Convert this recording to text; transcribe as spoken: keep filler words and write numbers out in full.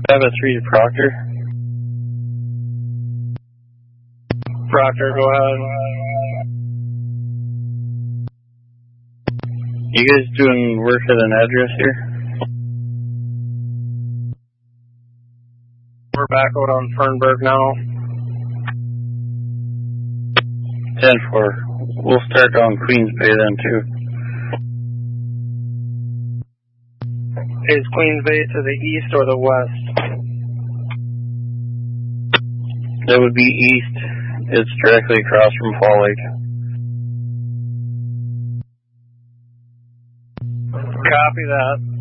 I have a three to Proctor. Proctor, go ahead. You guys doing work at an address here? We're back out on Fernberg now. ten four. We'll start on Queens Bay then too. Is Queens Bay to the east or the west? That would be east. It's directly across from Fall Lake. Copy that.